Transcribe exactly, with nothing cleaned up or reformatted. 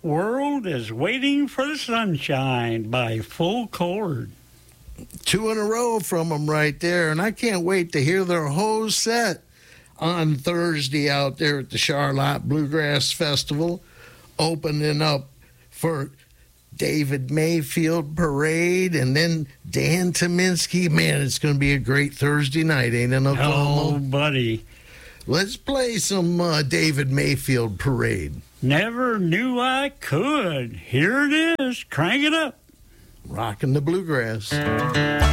World is Waiting for the Sunshine by Full Chord. Two in a row from them right there, and I can't wait to hear their whole set on Thursday out there at the Charlotte Bluegrass Festival, opening up for David Mayfield Parade and then Dan Tominski. Man, it's going to be a great Thursday night, ain't it, Oklahoma? Oh, buddy. Let's play some uh, David Mayfield Parade. Never knew I could. Here it is. Crank it up. Rockin' the bluegrass.